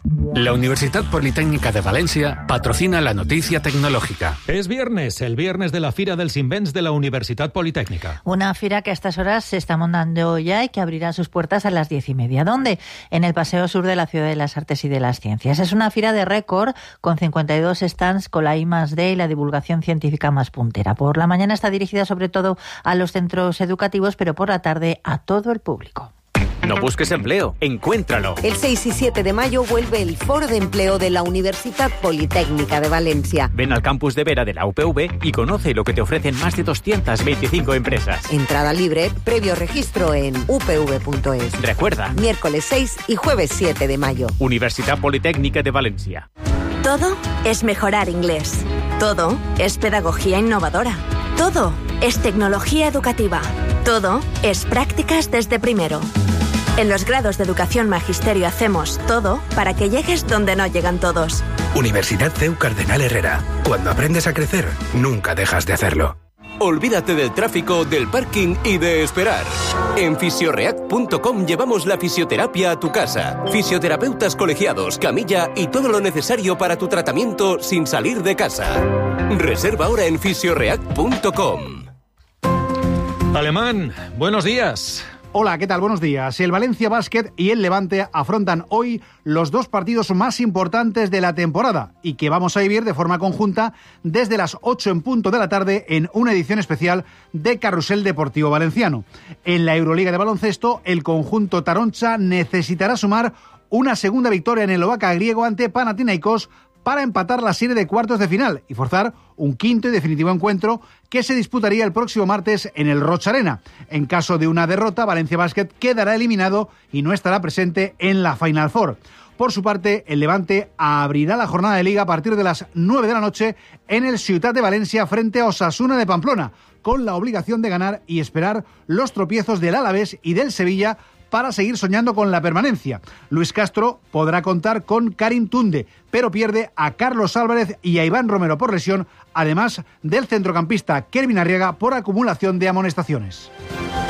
La Universitat Politécnica de Valencia patrocina la noticia tecnológica. Es viernes, el viernes de la Fira dels Invents de la Universitat Politécnica. Una fira que a estas horas se está montando ya y que abrirá sus puertas a las 10:30. ¿Dónde? En el Paseo Sur de la Ciudad de las Artes y de las Ciencias. Es una fira de récord con 52 stands con la I+D y la divulgación científica más puntera. Por la mañana está dirigida sobre todo a los centros educativos, pero por la tarde a todo el público. No busques empleo, encuéntralo. El 6 y 7 de mayo vuelve el Foro de Empleo de la Universitat Politécnica de Valencia. Ven al campus de Vera de la UPV y conoce lo que te ofrecen más de 225 empresas. Entrada libre, previo registro en upv.es. Recuerda, miércoles 6 y jueves 7 de mayo. Universitat Politécnica de Valencia. Todo es mejorar inglés. Todo es pedagogía innovadora. Todo es tecnología educativa. Todo es prácticas desde primero. En los grados de Educación Magisterio hacemos todo para que llegues donde no llegan todos. Universidad CEU Cardenal Herrera. Cuando aprendes a crecer, nunca dejas de hacerlo. Olvídate del tráfico, del parking y de esperar. En fisioreact.com llevamos la fisioterapia a tu casa. Fisioterapeutas colegiados, camilla y todo lo necesario para tu tratamiento sin salir de casa. Reserva ahora en fisioreact.com. Alemán, buenos días. Hola, ¿qué tal? Buenos días. El Valencia Basket y el Levante afrontan hoy los dos partidos más importantes de la temporada y que vamos a vivir de forma conjunta desde las 8 en punto de la tarde en una edición especial de Carrusel Deportivo Valenciano. En la Euroliga de baloncesto, el conjunto taroncha necesitará sumar una segunda victoria en el Oaca griego ante Panathinaikos para empatar la serie de cuartos de final y forzar un quinto y definitivo encuentro que se disputaría el próximo martes en el Roig Arena. En caso de una derrota, Valencia Basket quedará eliminado y no estará presente en la Final Four. Por su parte, el Levante abrirá la jornada de Liga a partir de las 9 de la noche en el Ciutat de Valencia frente a Osasuna de Pamplona, con la obligación de ganar y esperar los tropiezos del Alavés y del Sevilla para seguir soñando con la permanencia. Luis Castro podrá contar con Karim Tunde, pero pierde a Carlos Álvarez y a Iván Romero por lesión, además del centrocampista Kelvin Arriaga por acumulación de amonestaciones.